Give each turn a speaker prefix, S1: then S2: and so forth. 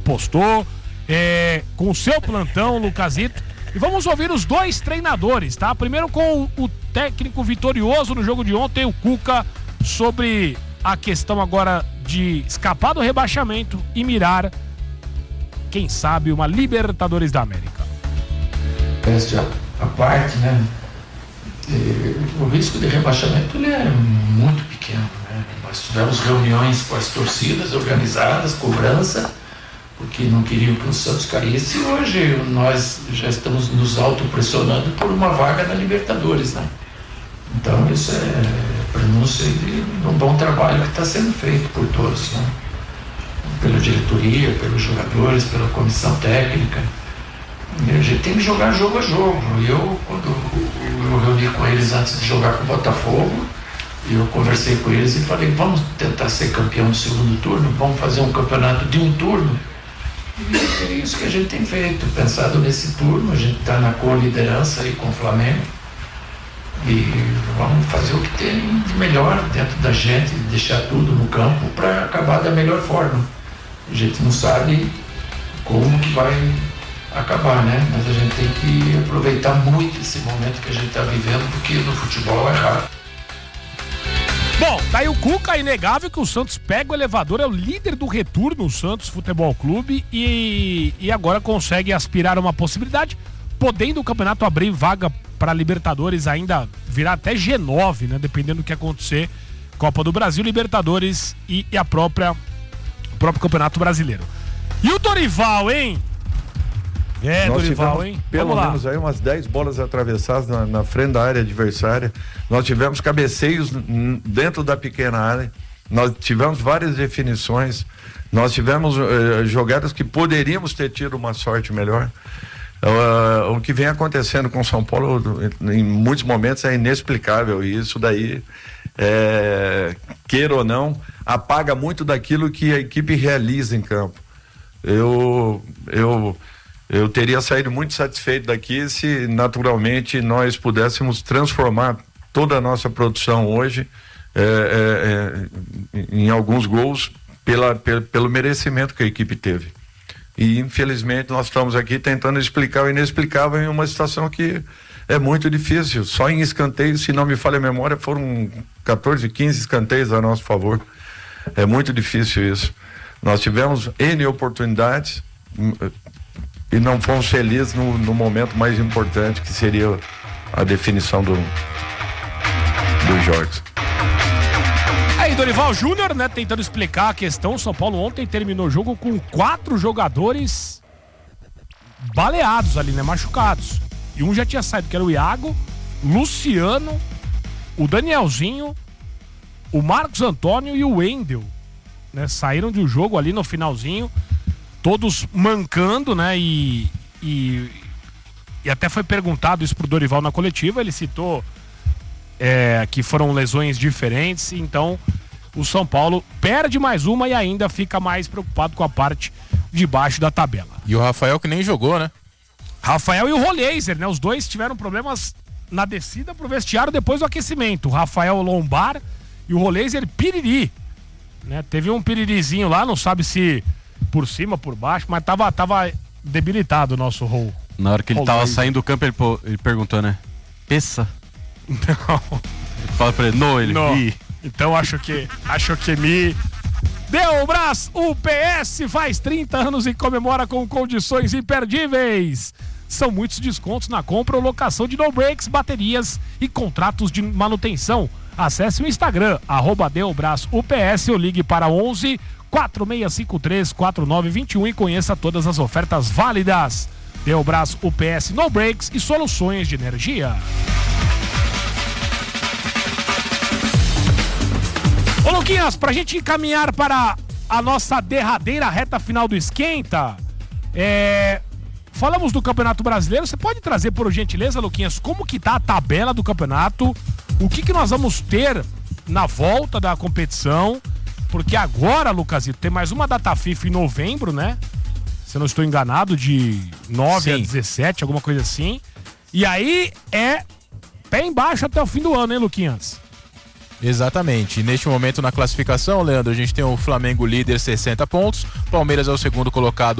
S1: postou, com o seu plantão, Lucasito. E vamos ouvir os dois treinadores, tá? Primeiro com o técnico vitorioso no jogo de ontem, o Cuca, sobre a questão agora de escapar do rebaixamento e mirar, quem sabe, uma Libertadores da América.
S2: A parte, né? O risco de rebaixamento ele é muito pequeno, né? Nós tivemos reuniões com as torcidas organizadas, cobrança, porque não queriam que o Santos caísse, e hoje nós já estamos nos autopressionando por uma vaga na Libertadores, né? Então isso é prenúncio de um bom trabalho que está sendo feito por todos, né? Pela diretoria, pelos jogadores, pela comissão técnica. A gente tem que jogar jogo a jogo. Quando eu reuni com eles antes de jogar com o Botafogo, eu conversei com eles e falei, vamos tentar ser campeão do segundo turno, vamos fazer um campeonato de um turno. E é isso que a gente tem feito, pensado nesse turno. A gente está na co-liderança aí com o Flamengo e vamos fazer o que tem de melhor dentro da gente, deixar tudo no campo para acabar da melhor forma. A gente não sabe como que vai acabar, né? Mas a gente tem que aproveitar muito esse momento que a gente está vivendo, porque no futebol é raro.
S1: Bom, daí o Cuca, é inegável que o Santos pega o elevador, é o líder do retorno, o Santos Futebol Clube, e agora consegue aspirar a uma possibilidade, podendo o campeonato abrir vaga para Libertadores, ainda virar até G9, né? Dependendo do que acontecer, Copa do Brasil, Libertadores e o próprio Campeonato Brasileiro. E o Dorival, hein? Dorival, hein?
S3: Pelo menos aí umas 10 bolas atravessadas na frente da área adversária. Nós tivemos cabeceios dentro da pequena área. Nós tivemos várias definições. Nós tivemos jogadas que poderíamos ter tido uma sorte melhor. O que vem acontecendo com o São Paulo em muitos momentos é inexplicável, e isso daí, queira ou não, apaga muito daquilo que a equipe realiza em campo. Eu teria saído muito satisfeito daqui se naturalmente nós pudéssemos transformar toda a nossa produção hoje em alguns gols pelo merecimento que a equipe teve. E infelizmente nós estamos aqui tentando explicar o inexplicável em uma situação que é muito difícil. Só em escanteios, se não me falha a memória, foram 14, 15 escanteios a nosso favor. É muito difícil isso. Nós tivemos N oportunidades e não fomos felizes no momento mais importante, que seria a definição do Jorge.
S1: Aí, Dorival Júnior, né, tentando explicar a questão. O São Paulo ontem terminou o jogo com 4 jogadores baleados ali, né, machucados. E um já tinha saído, que era o Iago, Luciano, o Danielzinho, o Marcos Antônio e o Wendel, né, saíram do jogo ali no finalzinho, todos mancando, né, e até foi perguntado isso pro Dorival na coletiva. Ele citou que foram lesões diferentes, então o São Paulo perde mais uma e ainda fica mais preocupado com a parte de baixo da tabela.
S4: E o Rafael, que nem jogou, né?
S1: Rafael e o Roleiser, né? Os dois tiveram problemas na descida pro vestiário depois do aquecimento. O Rafael lombar e o Roleiser piriri, né? Teve um piririzinho lá, não sabe se por cima, por baixo, mas tava debilitado o nosso Rol.
S4: Na hora que ele tava saindo do campo, ele perguntou, né? Peça?
S1: Não.
S4: Fala pra ele,
S1: não.
S4: Vi.
S1: Então acho que me... Delbras UPS faz 30 anos e comemora com condições imperdíveis. São muitos descontos na compra ou locação de no-breaks, baterias e contratos de manutenção. Acesse o Instagram, @DelbrasUPS, ou ligue para 11 4653 4921 e conheça todas as ofertas válidas. Delbras UPS, no-breaks e soluções de energia. Ô Luquinhas, pra gente encaminhar para a nossa derradeira reta final do Esquenta, falamos do Campeonato Brasileiro. Você pode trazer, por gentileza, Luquinhas, como que tá a tabela do campeonato? O que nós vamos ter na volta da competição? Porque agora, Lucasito, tem mais uma data FIFA em novembro, né? Se eu não estou enganado, de 9 a 17, alguma coisa assim. E aí é pé embaixo até o fim do ano, hein, Luquinhas?
S4: Exatamente. E neste momento na classificação, Leandro, a gente tem o Flamengo líder 60 pontos, Palmeiras é o segundo colocado